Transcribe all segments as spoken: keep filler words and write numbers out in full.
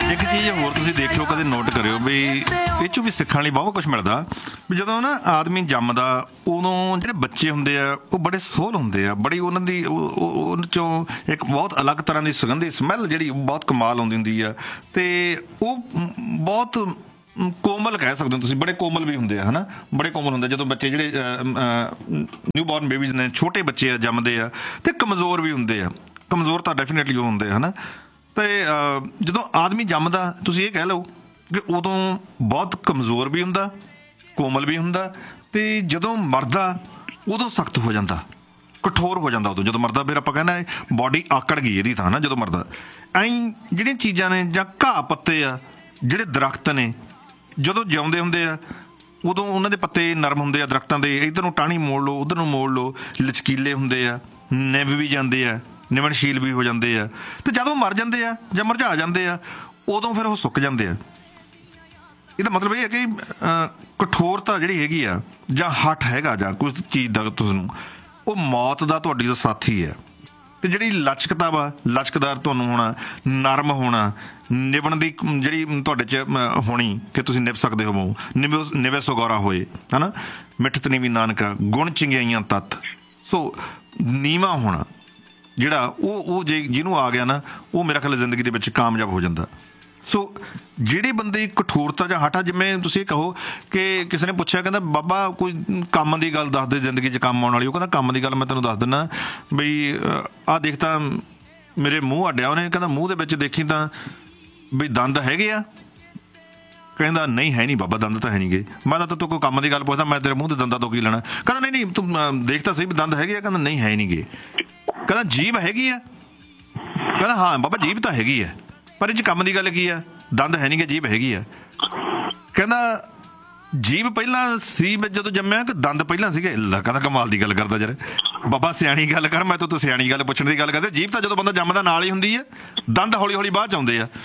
ਇੱਕ ਚੀਜ਼ ਹੋਰ ਤੁਸੀਂ ਦੇਖਿਓ, ਕਦੇ ਨੋਟ ਕਰਿਓ ਵੀ ਇਹ 'ਚੋਂ ਵੀ ਸਿੱਖਣ ਲਈ ਬਹੁਤ ਕੁਛ ਮਿਲਦਾ। ਵੀ ਜਦੋਂ ਨਾ ਆਦਮੀ ਜੰਮਦਾ ਉਦੋਂ ਜਿਹੜੇ ਬੱਚੇ ਹੁੰਦੇ ਆ ਉਹ ਬੜੇ ਸੋਹਲ ਹੁੰਦੇ ਆ, ਬੜੀ ਉਹਨਾਂ ਦੀ ਉਹ 'ਚੋਂ ਇੱਕ ਬਹੁਤ ਅਲੱਗ ਤਰ੍ਹਾਂ ਦੀ ਸੁਗੰਧੀ ਸਮੈਲ ਜਿਹੜੀ ਬਹੁਤ ਕਮਾਲ ਆਉਂਦੀ ਹੁੰਦੀ ਆ। ਅਤੇ ਉਹ ਬਹੁਤ ਕੋਮਲ ਕਹਿ ਸਕਦੇ ਹੋ ਤੁਸੀਂ, ਬੜੇ ਕੋਮਲ ਵੀ ਹੁੰਦੇ ਆ, ਹੈ ਨਾ, ਬੜੇ ਕੋਮਲ ਹੁੰਦੇ ਜਦੋਂ ਬੱਚੇ ਜਿਹੜੇ ਨਿਊ ਬੋਰਨ ਬੇਬੀਜ਼ ਨੇ, ਛੋਟੇ ਬੱਚੇ ਆ, ਜੰਮਦੇ ਆ। ਅਤੇ ਕਮਜ਼ੋਰ ਵੀ ਹੁੰਦੇ ਆ, ਕਮਜ਼ੋਰ ਤਾਂ ਡੈਫੀਨੇਟਲੀ ਉਹ ਹੁੰਦੇ ਹੈ ਨਾ। ਅਤੇ ਜਦੋਂ ਆਦਮੀ ਜੰਮਦਾ ਤੁਸੀਂ ਇਹ ਕਹਿ ਲਓ ਕਿ ਉਦੋਂ ਬਹੁਤ ਕਮਜ਼ੋਰ ਵੀ ਹੁੰਦਾ, ਕੋਮਲ ਵੀ ਹੁੰਦਾ। ਅਤੇ ਜਦੋਂ ਮਰਦਾ ਉਦੋਂ ਸਖਤ ਹੋ ਜਾਂਦਾ, ਕਠੋਰ ਹੋ ਜਾਂਦਾ। ਉਦੋਂ ਜਦੋਂ ਮਰਦਾ ਫਿਰ ਆਪਾਂ ਕਹਿੰਦਾ ਬੋਡੀ ਆਕੜ ਗਈ ਇਹਦੀ ਤਾਂ, ਹੈ ਨਾ, ਜਦੋਂ ਮਰਦਾ। ਐਂ ਜਿਹੜੀਆਂ ਚੀਜ਼ਾਂ ਨੇ ਜਾਂ ਘਾਹ ਪੱਤੇ ਆ, ਜਿਹੜੇ ਦਰੱਖਤ ਨੇ, ਜਦੋਂ ਜਿਉਂਦੇ ਹੁੰਦੇ ਆ ਉਦੋਂ ਉਹਨਾਂ ਦੇ ਪੱਤੇ ਨਰਮ ਹੁੰਦੇ ਆ ਦਰੱਖਤਾਂ ਦੇ, ਇੱਧਰ ਨੂੰ ਟਾਹਣੀ ਮੋੜ ਲਓ, ਉੱਧਰ ਨੂੰ ਮੋੜ ਲਓ, ਲਚਕੀਲੇ ਹੁੰਦੇ ਆ, ਨਿਭ ਵੀ ਜਾਂਦੇ ਆ, ਨਿਵਣਸ਼ੀਲ ਵੀ ਹੋ ਜਾਂਦੇ ਆ। ਅਤੇ ਜਦੋਂ ਮਰ ਜਾਂਦੇ ਆ ਜਾਂ ਮੁਰਝਾ ਜਾਂਦੇ ਆ ਉਦੋਂ ਫਿਰ ਉਹ ਸੁੱਕ ਜਾਂਦੇ ਆ। ਇਹਦਾ ਮਤਲਬ ਇਹ ਹੈ ਕਿ ਕਠੋਰਤਾ ਜਿਹੜੀ ਹੈਗੀ ਆ ਜਾਂ ਹੱਠ ਹੈਗਾ ਜਾਂ ਕੁਝ ਚੀਜ਼ ਦਾ ਤੁਹਾਨੂੰ, ਉਹ ਮੌਤ ਦਾ ਤੁਹਾਡੀ ਦਾ ਸਾਥੀ ਹੈ। ਅਤੇ ਜਿਹੜੀ ਲਚਕਤਾ ਵਾ, ਲਚਕਦਾਰ ਤੁਹਾਨੂੰ ਹੋਣਾ, ਨਰਮ ਹੋਣਾ, ਨਿਵਣ ਦੀ ਜਿਹੜੀ ਤੁਹਾਡੇ 'ਚ ਹੋਣੀ ਕਿ ਤੁਸੀਂ ਨਿਭ ਸਕਦੇ ਹੋਵੋ, ਨਿਵੇ ਨਿਵੇ ਸੁਗੌਰਾ ਹੋਏ, ਹੈ ਨਾ, ਮਿੱਠਤ ਨੀਵੀਂ ਨਾਨਕਾ, ਗੁਣ ਚੰਗਿਆਈਆਂ ਤੱਤ। ਸੋ ਨੀਵਾਂ ਹੋਣਾ ਜਿਹੜਾ ਉਹ ਉਹ ਜੇ ਜਿਹਨੂੰ ਆ ਗਿਆ ਨਾ, ਉਹ ਮੇਰਾ ਖਿਆਲ ਜ਼ਿੰਦਗੀ ਦੇ ਵਿੱਚ ਕਾਮਯਾਬ ਹੋ ਜਾਂਦਾ। ਸੋ ਜਿਹੜੇ ਬੰਦੇ ਕਠੋਰਤਾ ਜਾਂ ਹੱਠਾ, ਜਿਵੇਂ ਤੁਸੀਂ ਇਹ ਕਹੋ ਕਿ ਕਿਸੇ ਨੇ ਪੁੱਛਿਆ, ਕਹਿੰਦਾ ਬਾਬਾ ਕੋਈ ਕੰਮ ਦੀ ਗੱਲ ਦੱਸ ਦੇ ਜ਼ਿੰਦਗੀ 'ਚ ਕੰਮ ਆਉਣ ਵਾਲੀ। ਉਹ ਕਹਿੰਦਾ ਕੰਮ ਦੀ ਗੱਲ ਮੈਂ ਤੈਨੂੰ ਦੱਸ ਦਿੰਦਾ ਬਈ ਆਹ ਦੇਖ ਤਾਂ ਮੇਰੇ ਮੂੰਹ ਅੱਡਿਆ ਉਹਨੇ। ਕਹਿੰਦਾ ਮੂੰਹ ਦੇ ਵਿੱਚ ਦੇਖੀ ਤਾਂ ਬਈ ਦੰਦ ਹੈਗੇ ਆ? ਕਹਿੰਦਾ ਨਹੀਂ ਹੈ ਨਹੀਂ ਬਾਬਾ, ਦੰਦ ਤਾਂ ਹੈ ਨਹੀਂ ਗੇ। ਮੈਂ ਤਾਂ ਤੂੰ ਕੋਈ ਕੰਮ ਦੀ ਗੱਲ ਪੁੱਛਦਾ, ਮੈਂ ਤੇਰੇ ਮੂੰਹ ਦੇ ਦੰਦਾਂ ਤੋਂ ਕੀ ਲੈਣਾ? ਕਹਿੰਦਾ ਨਹੀਂ ਨਹੀਂ ਤੂੰ ਦੇਖ ਤਾਂ ਸਹੀ ਵੀ ਦੰਦ ਹੈਗੇ ਆ। ਕਹਿੰਦਾ ਨਹੀਂ ਹੈ ਨਹੀਂ ਗੇ। ਕਹਿੰਦਾ ਜੀਭ ਹੈਗੀ ਆ? ਕਹਿੰਦਾ ਹਾਂ ਬਾਬਾ ਜੀਭ ਤਾਂ ਹੈਗੀ ਆ, ਪਰ ਇਹ 'ਚ ਕੰਮ ਦੀ ਗੱਲ ਕੀ ਆ? ਦੰਦ ਹੈ ਨਹੀਂ ਗੇ, ਜੀਭ ਹੈਗੀ ਆ। ਕਹਿੰਦਾ ਜੀਭ ਪਹਿਲਾਂ ਸੀ ਜਦੋਂ ਜੰਮਿਆ ਕਿ ਦੰਦ ਪਹਿਲਾਂ ਸੀਗੇ? ਲੈ ਕਹਿੰਦਾ ਕਮਾਲ ਦੀ ਗੱਲ ਕਰਦਾ ਯਾਰ ਬਾਬਾ, ਸਿਆਣੀ ਗੱਲ ਕਰ, ਮੈਂ ਤੂੰ ਸਿਆਣੀ ਗੱਲ ਪੁੱਛਣ ਦੀ ਗੱਲ ਕਰਦੇ। ਜੀਭ ਤਾਂ ਜਦੋਂ ਬੰਦਾ ਜੰਮਦਾ ਨਾਲ ਹੀ ਹੁੰਦੀ ਆ, ਦੰਦ ਹੌਲੀ ਹੌਲੀ ਬਾਅਦ 'ਚ ਆਉਂਦੇ ਆ।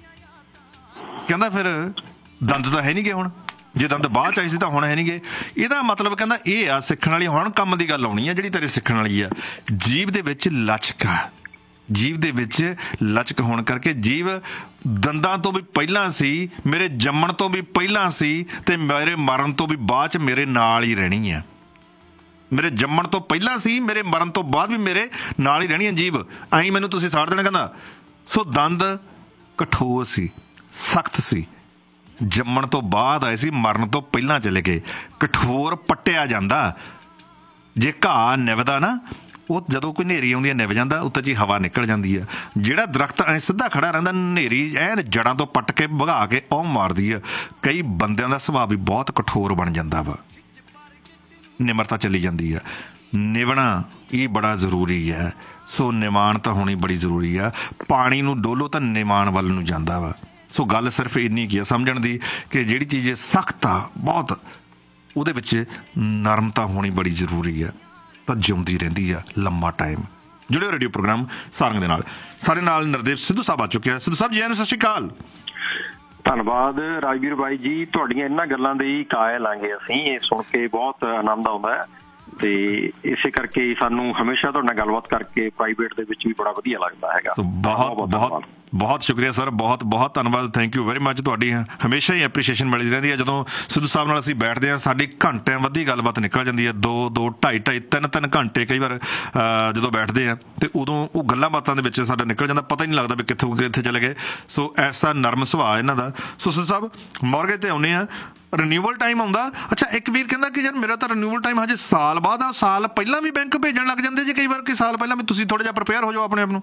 ਕਹਿੰਦਾ ਫਿਰ ਦੰਦ ਤਾਂ ਹੈ ਨਹੀਂ ਗੇ ਹੁਣ, ਜੇ ਦੰਦ ਬਾਅਦ 'ਚ ਆਈ ਸੀ ਤਾਂ ਹੁਣ ਹੈ ਨਹੀਂ ਗੇ। ਇਹਦਾ ਮਤਲਬ ਕਹਿੰਦਾ ਇਹ ਆ ਸਿੱਖਣ ਵਾਲੀ। ਹੁਣ ਕੰਮ ਦੀ ਗੱਲ ਆਉਣੀ ਆ ਜਿਹੜੀ ਤੇਰੇ ਸਿੱਖਣ ਵਾਲੀ ਆ। ਜੀਭ ਦੇ ਵਿੱਚ ਲਚਕ ਆ, ਜੀਭ ਦੇ ਵਿੱਚ ਲਚਕ ਹੋਣ ਕਰਕੇ ਜੀਭ ਦੰਦਾਂ ਤੋਂ ਵੀ ਪਹਿਲਾਂ ਸੀ, ਮੇਰੇ ਜੰਮਣ ਤੋਂ ਵੀ ਪਹਿਲਾਂ ਸੀ, ਅਤੇ ਮੇਰੇ ਮਰਨ ਤੋਂ ਵੀ ਬਾਅਦ 'ਚ ਮੇਰੇ ਨਾਲ ਹੀ ਰਹਿਣੀ ਆ। ਮੇਰੇ ਜੰਮਣ ਤੋਂ ਪਹਿਲਾਂ ਸੀ, ਮੇਰੇ ਮਰਨ ਤੋਂ ਬਾਅਦ ਵੀ ਮੇਰੇ ਨਾਲ ਹੀ ਰਹਿਣੀ ਆ ਜੀਭ। ਐਂ ਮੈਨੂੰ ਤੁਸੀਂ ਸਾੜ ਦੇਣਾ। ਕਹਿੰਦਾ ਸੋ ਦੰਦ ਕਠੋਰ ਸੀ, ਸਖਤ ਸੀ, ਜੰਮਣ ਤੋਂ ਬਾਅਦ ਆਏ ਸੀ, ਮਰਨ ਤੋਂ ਪਹਿਲਾਂ ਚਲੇ ਗਏ। ਕਠੋਰ ਪੱਟਿਆ ਜਾਂਦਾ। ਜੇ ਘਾਹ ਨਿਭਦਾ ਨਾ, ਉਹ ਜਦੋਂ ਕੋਈ ਹਨੇਰੀ ਆਉਂਦੀ ਹੈ ਨਿਭ ਜਾਂਦਾ, ਉੱਤੇ 'ਚ ਹੀ ਹਵਾ ਨਿਕਲ ਜਾਂਦੀ ਆ। ਜਿਹੜਾ ਦਰਖਤ ਐਂ ਸਿੱਧਾ ਖੜਾ ਰਹਿੰਦਾ, ਹਨੇਰੀ ਐਨ ਜੜ੍ਹਾਂ ਤੋਂ ਪੱਟ ਕੇ ਭਗਾ ਕੇ ਉਹ ਮਾਰਦੀ ਆ। ਕਈ ਬੰਦਿਆਂ ਦਾ ਸੁਭਾਅ ਵੀ ਬਹੁਤ ਕਠੋਰ ਬਣ ਜਾਂਦਾ ਵਾ, ਨਿਮਰਤਾ ਚਲੀ ਜਾਂਦੀ ਆ। ਨਿਭਣਾ ਇਹ ਬੜਾ ਜ਼ਰੂਰੀ ਹੈ। ਸੋ ਨਿਮਾਣ ਤਾਂ ਹੋਣੀ ਬੜੀ ਜ਼ਰੂਰੀ ਆ। ਪਾਣੀ ਨੂੰ ਡੋਲੋ ਤਾਂ ਨਿਮਾਣ ਵੱਲ ਨੂੰ ਜਾਂਦਾ ਵਾ। ਸੋ ਗੱਲ ਸਿਰਫ ਇੰਨੀ ਕੀ ਆ ਸਮਝਣ ਦੀ ਕਿ ਜਿਹੜੀ ਚੀਜ਼ ਸਖਤ ਆ ਬਹੁਤ, ਉਹਦੇ ਵਿੱਚ ਨਰਮਤਾ ਹੋਣੀ ਬੜੀ ਜ਼ਰੂਰੀ ਆ, ਤਾਂ ਜਿਉਂਦੀ ਰਹਿੰਦੀ ਆ ਲੰਮਾ ਟਾਈਮ। ਜੁੜਿਓ ਰੇਡੀਓ ਪ੍ਰੋਗਰਾਮ ਸਾਰੰਗ ਦੇ ਨਾਲ। ਸਾਡੇ ਨਾਲ ਨਿਰਦੇਵ ਸਿੱਧੂ ਸਾਹਿਬ ਆ ਚੁੱਕੇ ਆ। ਸਿੱਧੂ ਸਾਹਿਬ ਜੀ ਆਇਆਂ ਨੂੰ ਸਤਿ ਸ਼੍ਰੀ ਅਕਾਲ। ਧੰਨਵਾਦ ਰਾਜਵੀਰ ਬਾਈ ਜੀ, ਤੁਹਾਡੀਆਂ ਇਹਨਾਂ ਗੱਲਾਂ ਦੇ ਕਾਇਲ ਆਂਗੇ ਅਸੀਂ। ਇਹ ਸੁਣ ਕੇ ਬਹੁਤ ਆਨੰਦ ਆਉਂਦਾ ਹੈ, ਤੇ ਇਸੇ ਕਰਕੇ ਸਾਨੂੰ ਹਮੇਸ਼ਾ ਤੁਹਾਡੇ ਨਾਲ ਗੱਲਬਾਤ ਕਰਕੇ ਪ੍ਰਾਈਵੇਟ ਦੇ ਵਿੱਚ ਵੀ ਬੜਾ ਵਧੀਆ ਲੱਗਦਾ ਹੈਗਾ। ਬਹੁਤ ਬਹੁਤ ਬਹੁਤ ਸ਼ੁਕਰੀਆ ਸਰ, ਬਹੁਤ ਬਹੁਤ ਧੰਨਵਾਦ, ਥੈਂਕ ਯੂ ਵੈਰੀ ਮੱਚ। ਤੁਹਾਡੀ ਹਮੇਸ਼ਾ ਹੀ ਐਪਰੀਸ਼ੀਏਸ਼ਨ ਮਿਲਦੀ ਰਹਿੰਦੀ ਹੈ। ਜਦੋਂ ਸਿੱਧੂ ਸਾਹਿਬ ਨਾਲ ਅਸੀਂ ਬੈਠਦੇ ਹਾਂ, ਸਾਡੀ ਘੰਟਿਆਂ ਵੱਧੀ ਗੱਲਬਾਤ ਨਿਕਲ ਜਾਂਦੀ ਹੈ। ਦੋ ਦੋ ਢਾਈ ਢਾਈ ਤਿੰਨ ਤਿੰਨ ਘੰਟੇ ਕਈ ਵਾਰ ਜਦੋਂ ਬੈਠਦੇ ਹਾਂ, ਅਤੇ ਉਦੋਂ ਉਹ ਗੱਲਾਂ ਬਾਤਾਂ ਦੇ ਵਿੱਚ ਸਾਡਾ ਨਿਕਲ ਜਾਂਦਾ, ਪਤਾ ਹੀ ਨਹੀਂ ਲੱਗਦਾ ਵੀ ਕਿੱਥੋਂ ਕਿੱਥੇ ਚਲੇ ਗਏ। ਸੋ ਐਸਾ ਨਰਮ ਸੁਭਾਅ ਇਹਨਾਂ ਦਾ। ਸੋ ਸਿੱਧੂ ਸਾਹਿਬ ਮੋਰਗੇ 'ਤੇ ਆਉਂਦੇ ਹਾਂ, ਰਿਨਿਊਵਲ ਟਾਈਮ ਆਉਂਦਾ। ਅੱਛਾ, ਇੱਕ ਵੀਰ ਕਹਿੰਦਾ ਕਿ ਯਾਰ ਮੇਰਾ ਤਾਂ ਰਿਨਿਊਵਲ ਟਾਈਮ ਹਜੇ ਸਾਲ ਬਾਅਦ ਆ। ਸਾਲ ਪਹਿਲਾਂ ਵੀ ਬੈਂਕ ਭੇਜਣ ਲੱਗ ਜਾਂਦੇ ਜੀ ਕਈ ਵਾਰ, ਕਿ ਸਾਲ ਪਹਿਲਾਂ ਵੀ ਤੁਸੀਂ ਥੋੜ੍ਹਾ ਜਿਹਾ ਪ੍ਰਪੇਅਰ ਹੋ ਜਾਓ ਆਪਣੇ ਆਪ ਨੂੰ?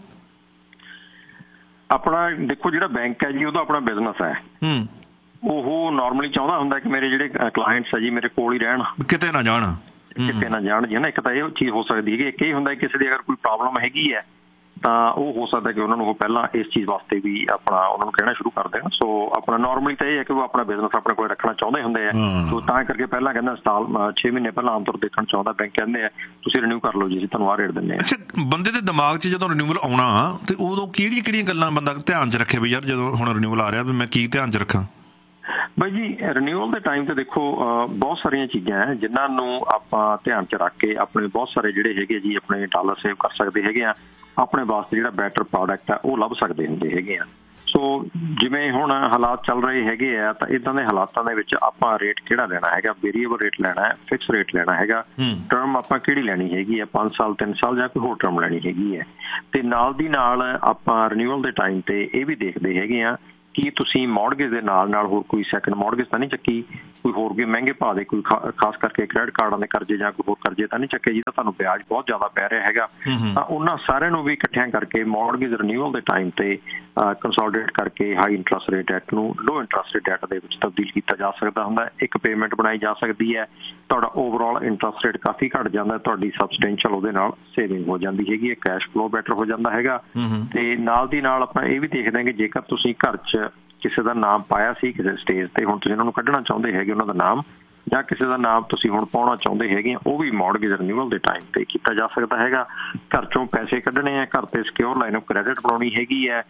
ਆਪਣਾ ਦੇਖੋ, ਜਿਹੜਾ ਬੈਂਕ ਹੈ ਜੀ ਉਹਦਾ ਆਪਣਾ ਬਿਜ਼ਨਸ ਹੈ। ਉਹ ਨਾਰਮਲੀ ਚਾਹੁੰਦਾ ਹੁੰਦਾ ਕਿ ਮੇਰੇ ਜਿਹੜੇ ਕਲਾਇੰਟਸ ਹੈ ਜੀ ਮੇਰੇ ਕੋਲ ਹੀ ਰਹਿਣ, ਕਿਤੇ ਨਾ ਜਾਣ, ਕਿਤੇ ਨਾ ਜਾਣ ਜੀ ਨਾ। ਇੱਕ ਤਾਂ ਇਹ ਚੀਜ਼ ਹੋ ਸਕਦੀ ਹੈਗੀ, ਇੱਕ ਇਹ ਹੁੰਦਾ ਕਿਸੇ ਦੀ ਅਗਰ ਕੋਈ ਪ੍ਰੋਬਲਮ ਹੈਗੀ ਹੈ ਤਾਂ ਉਹ ਹੋ ਸਕਦਾ ਕਿ ਉਹਨਾਂ ਨੂੰ ਉਹ ਪਹਿਲਾਂ ਇਸ ਚੀਜ਼ ਵਾਸਤੇ ਵੀ ਆਪਣਾ ਉਹਨਾਂ ਨੂੰ ਕਹਿਣਾ ਸ਼ੁਰੂ ਕਰ ਦੇਣ। ਸੋ ਆਪਣਾ ਨਾਰਮਲੀ ਤਾਂ ਇਹ ਹੈ ਕਿ ਉਹ ਆਪਣਾ ਬਿਜ਼ਨਸ ਆਪਣੇ ਕੋਲ ਰੱਖਣਾ ਚਾਹੁੰਦੇ ਹੁੰਦੇ ਆ। ਸੋ ਤਾਂ ਕਰਕੇ ਪਹਿਲਾਂ ਕਹਿੰਦਾ ਸਾਲ ਛੇ ਮਹੀਨੇ ਪਹਿਲਾਂ ਆਮ ਤੌਰ ਦੇਖਣ ਚਾਹੁੰਦਾ ਬੈਂਕ, ਕਹਿੰਦੇ ਆ ਤੁਸੀਂ ਰਿਨਿਊ ਕਰ ਲਓ ਜੀ, ਅਸੀਂ ਤੁਹਾਨੂੰ ਆਹ ਰੇਟ ਦਿੰਦੇ ਹਾਂ। ਅੱਛਾ, ਬੰਦੇ ਦੇ ਦਿਮਾਗ 'ਚ ਜਦੋਂ ਰਿਨਿਊਵਲ ਆਉਣਾ ਤੇ ਉਦੋਂ ਕਿਹੜੀਆਂ ਕਿਹੜੀਆਂ ਗੱਲਾਂ ਬੰਦਾ ਧਿਆਨ 'ਚ ਰੱਖੇ ਵੀ ਯਾਰ ਜਦੋਂ ਹੁਣ ਰਿਨਿਊਵਲ ਆ ਰਿਹਾ ਵੀ ਮੈਂ ਕੀ ਧਿਆਨ 'ਚ ਰੱਖਾਂ? ਬਾਈ ਜੀ ਰਿਨਿਊਅਲ ਦੇ ਟਾਈਮ ਤੇ ਦੇਖੋ ਬਹੁਤ ਸਾਰੀਆਂ ਚੀਜ਼ਾਂ ਹੈ ਜਿਨ੍ਹਾਂ ਨੂੰ ਆਪਾਂ ਧਿਆਨ 'ਚ ਰੱਖ ਕੇ ਆਪਣੇ ਬਹੁਤ ਸਾਰੇ ਜਿਹੜੇ ਹੈਗੇ ਜੀ ਆਪਣੇ ਡਾਲਰ ਸੇਵ ਕਰ ਸਕਦੇ ਹੈਗੇ ਆ, ਆਪਣੇ ਵਾਸਤੇ ਜਿਹੜਾ ਬੈਟਰ ਪ੍ਰੋਡਕਟ ਆ ਉਹ ਲੱਭ ਸਕਦੇ ਹੁੰਦੇ ਹੈਗੇ ਆ। ਸੋ ਜਿਵੇਂ ਹੁਣ ਹਾਲਾਤ ਚੱਲ ਰਹੇ ਹੈਗੇ ਆ ਤਾਂ ਇਦਾਂ ਦੇ ਹਾਲਾਤਾਂ ਦੇ ਵਿੱਚ ਆਪਾਂ ਰੇਟ ਕਿਹੜਾ ਲੈਣਾ ਹੈਗਾ, ਵੇਰੀਏਬਲ ਰੇਟ ਲੈਣਾ ਹੈ, ਫਿਕਸ ਰੇਟ ਲੈਣਾ ਹੈਗਾ, ਟਰਮ ਆਪਾਂ ਕਿਹੜੀ ਲੈਣੀ ਹੈਗੀ ਹੈ, ਪੰਜ ਸਾਲ ਤਿੰਨ ਸਾਲ ਜਾਂ ਕੋਈ ਹੋਰ ਟਰਮ ਲੈਣੀ ਹੈਗੀ ਹੈ। ਤੇ ਨਾਲ ਦੀ ਨਾਲ ਆਪਾਂ ਰਿਨਿਊਅਲ ਦੇ ਟਾਈਮ ਤੇ ਇਹ ਵੀ ਦੇਖਦੇ ਹੈਗੇ ਆ ਕਿ ਤੁਸੀਂ ਮੌਰਗੇਜ ਦੇ ਨਾਲ ਨਾਲ ਹੋਰ ਕੋਈ ਸੈਕੰਡ ਮੌਰਗੇਜ ਤਾਂ ਨਹੀਂ ਚੱਕੀ, ਕੋਈ ਹੋਰ ਵੀ ਮਹਿੰਗੇ ਭਾਅ ਦੇ ਕੋਈ ਖਾਸ ਕਰਕੇ ਕ੍ਰੈਡਿਟ ਕਾਰਡਾਂ ਦੇ ਕਰਜ਼ੇ ਜਾਂ ਕੋਈ ਹੋਰ ਕਰਜ਼ੇ ਤਾਂ ਨਹੀਂ ਚੱਕੇ ਜਿਹਦਾ ਤੁਹਾਨੂੰ ਵਿਆਜ ਬਹੁਤ ਜ਼ਿਆਦਾ ਪੈ ਰਿਹਾ ਹੈਗਾ। ਤਾਂ ਉਹਨਾਂ ਸਾਰਿਆਂ ਨੂੰ ਵੀ ਇਕੱਠਿਆਂ ਕਰਕੇ ਮੌਰਗੇਜ ਰਿਨਿਊਅਲ ਦੇ ਟਾਈਮ ਤੇ ਕੰਸੋਲੀਡੇਟ ਕਰਕੇ ਹਾਈ ਇੰਟਰਸਟ ਰੇਟ ਡੈਟ ਨੂੰ ਲੋ ਇੰਟਰਸਟ ਰੇਟ ਡੈਟ ਦੇ ਵਿੱਚ ਤਬਦੀਲ ਕੀਤਾ ਜਾ ਸਕਦਾ ਹੁੰਦਾ। ਇੱਕ ਪੇਮੈਂਟ ਬਣਾਈ ਜਾ ਸਕਦੀ ਹੈ, ਤੁਹਾਡਾ ਓਵਰਆਲ ਇੰਟਰਸਟ ਰੇਟ ਕਾਫੀ ਘੱਟ ਜਾਂਦਾ, ਤੁਹਾਡੀ ਸਬਸਟੈਂਸ਼ੀਅਲ ਉਹਦੇ ਨਾਲ ਸੇਵਿੰਗ ਹੋ ਜਾਂਦੀ ਹੈਗੀ ਹੈ, ਕੈਸ਼ ਫਲੋ ਬੈਟਰ ਹੋ ਜਾਂਦਾ ਹੈਗਾ। ਤੇ ਨਾਲ ਦੀ ਨਾਲ ਆਪਾਂ ਇਹ ਵੀ ਦੇਖਦੇ ਹਾਂ ਕਿ ਜੇਕਰ ਤੁਸੀਂ ਘਰ 'ਚ ਕਿਸੇ ਦਾ ਨਾਮ ਪਾਇਆ ਸੀ ਕਿਸੇ ਸਟੇਜ ਤੇ, ਹੁਣ ਤੁਸੀਂ ਉਹਨਾਂ ਨੂੰ ਕੱਢਣਾ ਚਾਹੁੰਦੇ ਹੈਗੇ ਉਹਨਾਂ ਦਾ ਨਾਮ, ਜਾਂ ਕਿਸੇ ਦਾ ਨਾਮ ਤੁਸੀਂ ਹੁਣ ਪਾਉਣਾ ਚਾਹੁੰਦੇ ਹੈਗੇ, ਉਹ ਵੀ ਮੌਰਗੇਜ ਰਿਨਿਊਅਲ ਦੇ ਟਾਈਮ ਤੇ ਕੀਤਾ ਜਾ ਸਕਦਾ ਹੈਗਾ। ਘਰ ਚੋਂ ਪੈਸੇ ਕੱਢਣੇ ਆ, ਘਰ ਤੇ ਸਿਕਿਉਰ ਲਾਈਨ ਆਫ ਕ੍ਰੈਡਿਟ ਬਣਾਉਣੀ ਹੈਗੀ ਹੈ,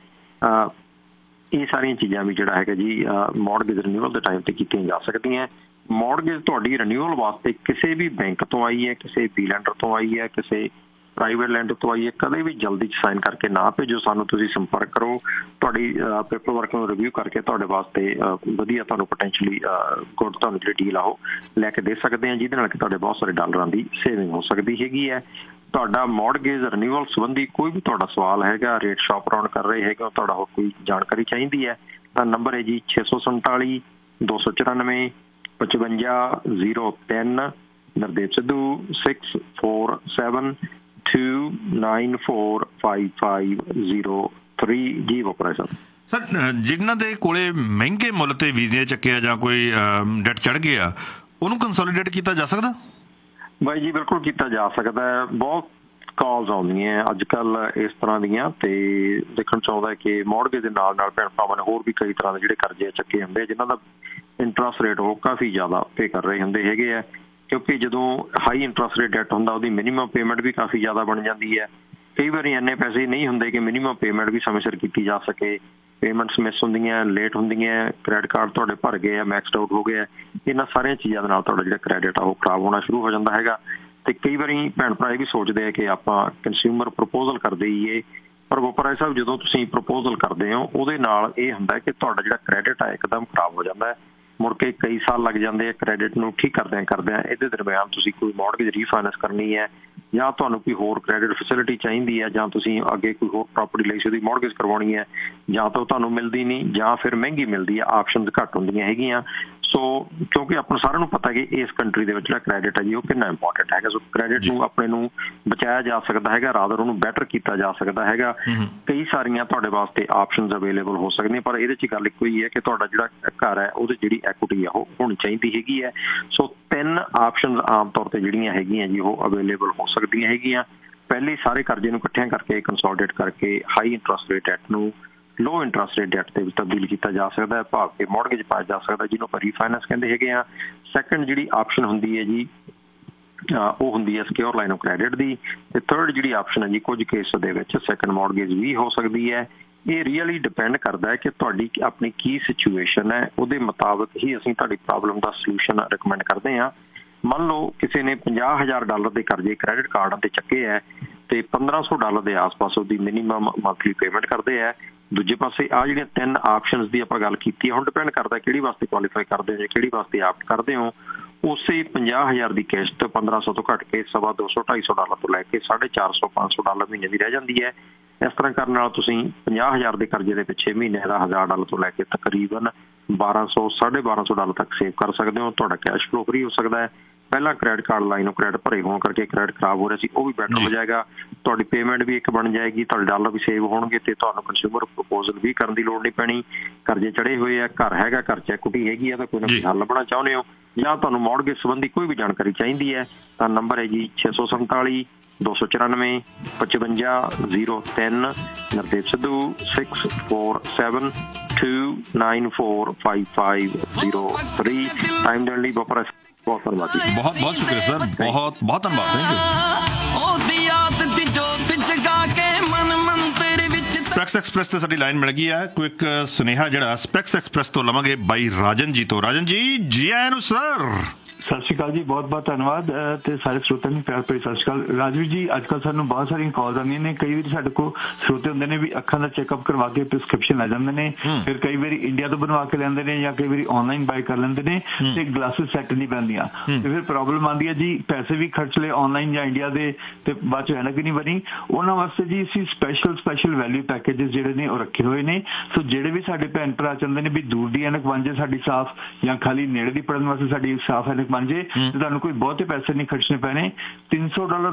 ਇਹ ਸਾਰੀਆਂ ਚੀਜ਼ਾਂ ਵੀ ਜਿਹੜਾ ਹੈਗਾ ਜੀ ਮੌਰਗੇਜ ਰਿਨਿਊਅਲ ਦੇ ਟਾਈਮ ਤੇ ਕੀਤੀਆਂ ਜਾ ਸਕਦੀਆਂ। ਮੌਰਗੇਜ ਤੁਹਾਡੀ ਰਿਨਿਊਅਲ ਵਾਸਤੇ ਕਿਸੇ ਵੀ ਬੈਂਕ ਤੋਂ ਆਈ ਹੈ, ਕਿਸੇ ਬੀ ਲੈਂਡਰ ਤੋਂ ਆਈ ਹੈ, ਕਿਸੇ ਪ੍ਰਾਈਵੇਟ ਲੈਂਡਰ ਤੋਂ ਆਈ ਹੈ, ਕਦੇ ਵੀ ਜਲਦੀ 'ਚ ਸਾਈਨ ਕਰਕੇ ਨਾ ਭੇਜੋ ਸਾਨੂੰ, ਤੁਸੀਂ ਸੰਪਰਕ ਕਰੋ, ਤੁਹਾਡੀ ਪੇਪਰ ਵਰਕ ਨੂੰ ਰਿਵਿਊ ਕਰਕੇ ਤੁਹਾਡੇ ਵਾਸਤੇ ਵਧੀਆ ਤੁਹਾਨੂੰ ਪੋਟੈਂਸ਼ੀਅਲੀ ਗੁੱਡ ਤੁਹਾਨੂੰ ਜਿਹੜੀ ਡੀਲ ਆ ਉਹ ਲੈ ਕੇ ਦੇ ਸਕਦੇ ਹਾਂ, ਜਿਹਦੇ ਨਾਲ ਕਿ ਤੁਹਾਡੇ ਬਹੁਤ ਸਾਰੇ ਡਾਲਰਾਂ ਦੀ ਸੇਵਿੰਗ ਹੋ ਸਕਦੀ ਹੈਗੀ ਹੈ। ਤੁਹਾਡਾ ਮੌਰਗੇਜ ਰਿਨਿਊਅਲ ਸੰਬੰਧੀ ਕੋਈ ਵੀ ਤੁਹਾਡਾ ਸਵਾਲ ਹੈਗਾ, ਰੇਟ ਸ਼ਾਪ ਅਰਾਊਂਡ ਕਰ ਰਹੇ ਹੈਗੇ, ਤੁਹਾਡਾ ਹੋਰ ਕੋਈ ਜਾਣਕਾਰੀ ਚਾਹੀਦੀ ਹੈ ਤਾਂ ਨੰਬਰ ਹੈ ਜੀ ਛੇ ਸੌ ਸੰਤਾਲੀ ਦੋ ਸੌ ਚੁਰਾਨਵੇਂ ਪਚਵੰਜਾ ਜ਼ੀਰੋ ਤਿੰਨ। Nardev Sidhu six four seven to nine four five five zero three G operation. Sir ਜਿਨ੍ਹਾਂ ਦੇ ਕੋਲੇ ਮਹਿੰਗੇ ਮੁੱਲ ਤੇ ਵੀਜ਼ੇ ਚੱਕੇ ਜਾਂ ਕੋਈ ਡੈਟ ਚੜ੍ਹ ਗਿਆ ਉਹਨੂੰ ਕੰਸੋਲੀਡੇਟ ਕੀਤਾ ਜਾ ਸਕਦਾ? ਬਾਈ ਜੀ ਬਿਲਕੁਲ ਕੀਤਾ ਜਾ ਸਕਦਾ ਹੈ। ਬਹੁਤ ਕਾਲਸ ਆਉਂਦੀਆਂ ਅੱਜ ਕੱਲ੍ਹ ਇਸ ਤਰ੍ਹਾਂ ਦੀਆਂ, ਤੇ ਦੇਖਣ ਚਾਹੁੰਦਾ ਕਿ ਮੌਰਗੇਜ ਦੇ ਨਾਲ ਨਾਲ ਭੈਣ ਭਰਾਵਾਂ ਨੇ ਹੋਰ ਵੀ ਕਈ ਤਰ੍ਹਾਂ ਦੇ ਜਿਹੜੇ ਕਰਜ਼ੇ ਚੱਕੇ ਹੁੰਦੇ ਜਿਨ੍ਹਾਂ ਦਾ ਇੰਟਰਸਟ ਰੇਟ ਉਹ ਕਾਫੀ ਜ਼ਿਆਦਾ ਪੇ ਕਰ ਰਹੇ ਹੁੰਦੇ ਹੈਗੇ ਆ, ਕਿਉਂਕਿ ਜਦੋਂ ਹਾਈ ਇੰਟਰਸਟ ਰੇਟ ਡੈਟ ਹੁੰਦਾ ਉਹਦੀ ਮਿਨੀਮਮ ਪੇਮੈਂਟ ਵੀ ਕਾਫੀ ਜ਼ਿਆਦਾ ਬਣ ਜਾਂਦੀ ਹੈ। ਕਈ ਵਾਰੀ ਇੰਨੇ ਪੈਸੇ ਨਹੀਂ ਹੁੰਦੇ ਕਿ ਮਿਨੀਮਮ ਪੇਮੈਂਟ ਵੀ ਸਮੇਂ ਸਿਰ ਕੀਤੀ ਜਾ ਸਕੇ, ਪੇਮੈਂਟਸ ਮਿਸ ਹੁੰਦੀਆਂ, ਲੇਟ ਹੁੰਦੀਆਂ, ਕ੍ਰੈਡਿਟ ਕਾਰਡ ਤੁਹਾਡੇ ਭਰ ਗਏ ਆ, ਮੈਕਸਡ ਆਊਟ ਹੋ ਗਏ ਆ, ਇਹਨਾਂ ਸਾਰੀਆਂ ਚੀਜ਼ਾਂ ਦੇ ਨਾਲ ਤੁਹਾਡਾ ਜਿਹੜਾ ਕ੍ਰੈਡਿਟ ਆ ਉਹ ਖਰਾਬ ਹੋਣਾ ਸ਼ੁਰੂ ਹੋ ਜਾਂਦਾ ਹੈਗਾ। ਤੇ ਕਈ ਵਾਰੀ ਭੈਣ ਭਰਾ ਇਹ ਵੀ ਸੋਚਦੇ ਆ ਕਿ ਆਪਾਂ ਕੰਜ਼ਿਊਮਰ ਪ੍ਰਪੋਜ਼ਲ ਕਰਦੇ ਹੀਏ, ਪਰ ਗੋਪਰਾਏ ਸਾਹਿਬ ਜਦੋਂ ਤੁਸੀਂ ਪ੍ਰਪੋਜ਼ਲ ਕਰਦੇ ਹੋ ਉਹਦੇ ਨਾਲ ਇਹ ਹੁੰਦਾ ਕਿ ਤੁਹਾਡਾ ਜਿਹੜਾ ਕ੍ਰੈਡਿਟ ਆ ਇੱਕਦਮ ਖਰਾਬ ਹੋ ਜਾਂਦਾ ਹੈ, ਮੁੜ ਕੇ ਕਈ ਸਾਲ ਲੱਗ ਜਾਂਦੇ ਆ ਕ੍ਰੈਡਿਟ ਨੂੰ ਠੀਕ ਕਰਦਿਆਂ ਕਰਦਿਆਂ। ਇਹਦੇ ਦਰਮਿਆਨ ਤੁਸੀਂ ਕੋਈ ਮੌਰਗੇਜ ਰੀਫਾਈਨੈਂਸ ਕਰਨੀ ਹੈ ਜਾਂ ਤੁਹਾਨੂੰ ਕੋਈ ਹੋਰ ਕ੍ਰੈਡਿਟ ਫੈਸਿਲਿਟੀ ਚਾਹੀਦੀ ਹੈ ਜਾਂ ਤੁਸੀਂ ਅੱਗੇ ਕੋਈ ਹੋਰ ਪ੍ਰਾਪਰਟੀ ਲਈ ਉਹਦੀ ਮੌਰਗੇਜ ਕਰਵਾਉਣੀ ਹੈ, ਜਾਂ ਤਾਂ ਉਹ ਤੁਹਾਨੂੰ ਮਿਲਦੀ ਨਹੀਂ ਜਾਂ ਫਿਰ ਮਹਿੰਗੀ ਮਿਲਦੀ ਹੈ, ਆਪਸ਼ਨਸ ਘੱਟ ਹੁੰਦੀਆਂ ਹੈਗੀਆਂ। ਸੋ ਕਿਉਂਕਿ ਆਪਾਂ ਨੂੰ ਸਾਰਿਆਂ ਨੂੰ ਪਤਾ ਕਿ ਇਸ ਕੰਟਰੀ ਦੇ ਵਿੱਚ ਜਿਹੜਾ ਕ੍ਰੈਡਿਟ ਹੈ ਜੀ ਉਹ ਕਿੰਨਾ ਇੰਪੋਰਟੈਂਟ ਹੈਗਾ। ਸੋ ਕ੍ਰੈਡਿਟ ਨੂੰ ਆਪਣੇ ਨੂੰ ਬਚਾਇਆ ਜਾ ਸਕਦਾ ਹੈਗਾ, ਰਾਦਰ ਉਹਨੂੰ ਬੈਟਰ ਕੀਤਾ ਜਾ ਸਕਦਾ ਹੈਗਾ। ਕਈ ਸਾਰੀਆਂ ਤੁਹਾਡੇ ਵਾਸਤੇ ਆਪਸ਼ਨਸ ਅਵੇਲੇਬਲ ਹੋ ਸਕਦੀਆਂ, ਪਰ ਇਹਦੇ 'ਚ ਗੱਲ ਇੱਕੋ ਹੀ ਹੈ ਕਿ ਤੁਹਾਡਾ ਜਿਹੜਾ ਘਰ ਹੈ ਉਹਦੀ ਜਿਹੜੀ ਐਕੁਇਟੀ ਆ ਉਹ ਹੋਣੀ ਚਾਹੀਦੀ ਹੈਗੀ ਹੈ। ਸੋ ਤਿੰਨ ਆਪਸ਼ਨਸ ਆਮ ਤੌਰ 'ਤੇ ਜਿਹੜੀਆਂ ਹੈਗੀਆਂ ਜੀ ਉਹ ਅਵੇਲੇਬਲ ਹੋ ਸਕਦੀਆਂ ਹੈਗੀਆਂ। ਪਹਿਲੀ ਸਾਰੇ ਕਰਜ਼ੇ ਨੂੰ ਇਕੱਠਿਆਂ ਕਰਕੇ ਕੰਸੋਲੀਡੇਟ ਕਰਕੇ ਹਾਈ ਇੰਟਰਸਟ ਰੇਟ ਡੈਟ ਨੂੰ ਲੋ ਇੰਟਰਸਟ ਰੇਟ ਡੈਟ ਦੇ ਵਿੱਚ ਤਬਦੀਲ ਕੀਤਾ ਜਾ ਸਕਦਾ ਹੈ, ਭਾਵ ਕਿ ਮੌਰਗੇਜ ਪਾਇਆ ਜਾ ਸਕਦਾ ਜਿਹਨੂੰ ਆਪਾਂ ਰੀਫਾਈਨੈਂਸ ਕਹਿੰਦੇ ਹੈਗੇ ਆ। ਸੈਕੰਡ ਜਿਹੜੀ ਆਪਸ਼ਨ ਹੁੰਦੀ ਹੈ ਜੀ ਉਹ ਹੁੰਦੀ ਹੈ ਸਿਕਿਉਰ ਲਾਈਨ ਆਫ ਕ੍ਰੈਡਿਟ ਦੀ। ਤੇ ਥਰਡ ਜਿਹੜੀ ਆਪਸ਼ਨ ਹੈ ਜੀ ਕੁਝ ਕੇਸ ਦੇ ਵਿੱਚ ਸੈਕੰਡ ਮੌਰਗੇਜ ਵੀ ਹੋ ਸਕਦੀ ਹੈ। ਇਹ ਰੀਅਲੀ ਡਿਪੈਂਡ ਕਰਦਾ ਹੈ ਕਿ ਤੁਹਾਡੀ ਆਪਣੀ ਕੀ ਸਿਚੁਏਸ਼ਨ ਹੈ, ਉਹਦੇ ਮੁਤਾਬਕ ਹੀ ਅਸੀਂ ਤੁਹਾਡੀ ਪ੍ਰੋਬਲਮ ਦਾ ਸਲਿਊਸ਼ਨ ਰਿਕਮੈਂਡ ਕਰਦੇ ਹਾਂ। ਮੰਨ ਲਓ ਕਿਸੇ ਨੇ ਪੰਜਾਹ ਹਜ਼ਾਰ ਡਾਲਰ ਦੇ ਕਰਜ਼ੇ ਕ੍ਰੈਡਿਟ ਕਾਰਡਾਂ ਤੇ ਚੱਕੇ ਹੈ ਤੇ ਪੰਦਰਾਂ ਸੌ ਡਾਲਰ ਦੇ ਆਸ-ਪਾਸ ਉਹਦੀ ਮਿਨੀਮਮ ਮੰਥਲੀ ਪੇਮੈਂਟ ਕਰਦੇ ਹੈ। ਦੂਜੇ ਪਾਸੇ ਆਹ ਜਿਹੜੀਆਂ ਤਿੰਨ ਆਪਸ਼ਨਸ ਦੀ ਆਪਾਂ ਗੱਲ ਕੀਤੀ ਹੈ, ਹੁਣ ਡਿਪੈਂਡ ਕਰਦਾ ਕਿਹੜੀ ਵਾਸਤੇ ਕੁਆਲੀਫਾਈ ਕਰਦੇ ਹੋ ਜਾਂ ਕਿਹੜੀ ਵਾਸਤੇ ਆਪਟ ਕਰਦੇ ਹੋ। ਉਸੇ ਪੰਜਾਹ ਹਜ਼ਾਰ ਦੀ ਕਿਸ਼ਤ ਪੰਦਰਾਂ ਸੌ ਤੋਂ ਘੱਟ ਕੇ ਸਵਾ ਦੋ ਸੌ ਢਾਈ ਸੌ ਡਾਲਰ ਤੋਂ ਲੈ ਕੇ ਸਾਢੇ ਚਾਰ ਸੌ ਪੰਜ ਸੌ ਡਾਲਰ ਮਹੀਨੇ ਦੀ ਰਹਿ ਜਾਂਦੀ ਹੈ। ਇਸ ਤਰ੍ਹਾਂ ਕਰਨ ਨਾਲ ਤੁਸੀਂ ਪੰਜਾਹ ਹਜ਼ਾਰ ਦੇ ਕਰਜ਼ੇ ਦੇ ਪਿੱਛੇ ਮਹੀਨੇ ਦਾ ਹਜ਼ਾਰ ਡਾਲਰ ਤੋਂ ਲੈ ਕੇ ਤਕਰੀਬਨ ਬਾਰਾਂ ਸੌ ਸਾਢੇ ਬਾਰਾਂ ਸੌ ਡਾਲਰ ਤੱਕ ਸੇਵ ਕਰ ਸਕਦੇ ਹੋ। ਤੁਹਾਡਾ ਕੈਸ਼ ਫਲੋ ਫਰੀ ਹੋ ਸਕਦਾ ਹੈ। ਪਹਿਲਾਂ ਕ੍ਰੈਡਿਟ ਕਾਰਡ ਲਾਈਨ ਕ੍ਰੈਡਿਟ ਭਰੇ ਹੋਣ ਕਰਕੇ ਕ੍ਰੈਡਿਟ ਖਰਾਬ ਹੋ ਰਿਹਾ ਸੀ, ਉਹ ਵੀ ਬੈਟਰ ਹੋ ਜਾਏਗਾ। ਤੁਹਾਡੀ ਪੇਮੈਂਟ ਵੀ ਇੱਕ ਬਣ ਜਾਏਗੀ, ਤੁਹਾਡੇ ਡਾਲਰ ਵੀ ਸੇਵ ਹੋਣਗੇ ਤੇ ਤੁਹਾਨੂੰ ਕੰਜ਼ਿਊਮਰ ਪ੍ਰਪੋਜ਼ਲ ਵੀ ਕਰਨ ਦੀ ਲੋੜ ਨਹੀਂ ਪੈਣੀ। ਕਰਜ਼ੇ ਚੜੇ ਹੋਏ ਆ, ਘਰ ਹੈਗਾ, ਘਰ 'ਚ ਐਕੁਇਟੀ ਹੈਗੀ ਆ ਤਾਂ ਕੋਈ ਨਾ ਕੋਈ ਹੱਲ ਲੱਭਣਾ ਚਾਹੁੰਦੇ ਹੋ ਜਾਂ ਤੁਹਾਨੂੰ ਮੌਰਗੇਜ ਸੰਬੰਧੀ ਕੋਈ ਵੀ ਜਾਣਕਾਰੀ ਚਾਹੀਦੀ ਹੈ ਤਾਂ ਨੰਬਰ ਹੈ ਜੀ ਛੇ ਸੌ ਸੰਤਾਲੀ ਦੋ ਸੌ ਚੁਰਾਨਵੇਂ ਪਚਵੰਜਾ ਜ਼ੀਰੋ ਤਿੰਨ। Nardev Sidhu six four seven to nine four five five zero three. Time ਦੇਣ ਲਈ ਬਹੁਤ ਬਹੁਤ ਧੰਨਵਾਦ ਜੀ। ਬਹੁਤ ਬਹੁਤ ਸ਼ੁਕਰੀਆ ਸਰ, ਬਹੁਤ ਬਹੁਤ ਧੰਨਵਾਦ। Thank you. ਸਪੈਕਸ ਐਕਸਪ੍ਰੈਸ ਤੇ ਸਾਡੀ ਲਾਈਨ ਮਿਲ ਗਈ ਹੈ। ਕੋਈ ਇੱਕ ਸੁਨੇਹਾ ਜਿਹੜਾ ਸਪੈਕਸ ਐਕਸਪ੍ਰੈਸ ਤੋਂ ਲਵਾਂਗੇ ਬਾਈ ਰਾਜਨ ਜੀ ਤੋਂ। ਰਾਜਨ ਜੀ ਜੀ ਆਇਆਂ ਨੂੰ ਸਰ। ਸਤਿ ਸ਼੍ਰੀ ਅਕਾਲ ਜੀ, ਬਹੁਤ ਬਹੁਤ ਧੰਨਵਾਦ ਅਹ ਤੇ ਸਾਰੇ ਸਰੋਤਿਆਂ ਨੂੰ ਪਿਆਰ ਭਰੀ ਸਤਿ ਸ਼੍ਰੀ ਅਕਾਲ। ਰਾਜਵੀਰ ਜੀ, ਅੱਜ ਕੱਲ੍ਹ ਸਾਨੂੰ ਬਹੁਤ ਸਾਰੀਆਂ ਕਾਲਸ ਆਉਂਦੀਆਂ ਨੇ। ਕਈ ਵਾਰੀ ਸਾਡੇ ਕੋਲ ਸਰੋਤੇ ਹੁੰਦੇ ਨੇ ਵੀ ਅੱਖਾਂ ਦਾ ਚੈੱਕਅਪ ਕਰਵਾ ਕੇ ਪ੍ਰਿਸਕ੍ਰਿਪਸ਼ਨ ਲੈ ਜਾਂਦੇ ਨੇ, ਫਿਰ ਕਈ ਵਾਰੀ ਇੰਡੀਆ ਤੋਂ ਬਣਵਾ ਕੇ ਲੈਂਦੇ ਨੇ ਜਾਂ ਕਈ ਵਾਰੀ ਆਨਲਾਈਨ ਬਾਈ ਕਰ ਲੈਂਦੇ ਨੇ ਤੇ ਗਲਾਸਿਸ ਸੈੱਟ ਨਹੀਂ ਪੈਂਦੀਆਂ ਤੇ ਫਿਰ ਪ੍ਰੋਬਲਮ ਆਉਂਦੀ ਹੈ ਜੀ। ਪੈਸੇ ਵੀ ਖਰਚ ਲਏ ਆਨਲਾਈਨ ਜਾਂ ਇੰਡੀਆ ਦੇ ਤੇ ਬਾਅਦ ਚ ਐਨਕ ਨਹੀਂ ਬਣੀ। ਉਹਨਾਂ ਵਾਸਤੇ ਜੀ ਅਸੀਂ ਸਪੈਸ਼ਲ ਸਪੈਸ਼ਲ ਵੈਲਿਊ ਪੈਕੇजेस ਜਿਹੜੇ ਨੇ ਉਹ ਰੱਖੇ ਹੋਏ ਨੇ। ਸੋ ਜਿਹੜੇ ਵੀ ਸਾਡੇ ਭੈਣ ਭਰਾ ਚਾਹੁੰਦੇ ਨੇ ਵੀ ਦੂਰ ਦੀ ਐਨਕ ਬਣ ਜੇ ਸਾਡੀ ਸਾਫ਼, ਜਾਂ ਖਾਲੀ ਨੇੜੇ ਦੀ ਪੜਨ ਵਾਸਤੇ ਸਾਡੀ ਸਾਫ਼ ਐਨਕ ਬਣ ਜੇ, ਤੇ ਤੁਹਾਨੂੰ ਕੋਈ ਬਹੁਤੇ ਪੈਸੇ ਨਹੀਂ ਖਰਚਣੇ ਪੈਣੇ। ਤਿੰਨ ਸੌ ਡਾਲਰ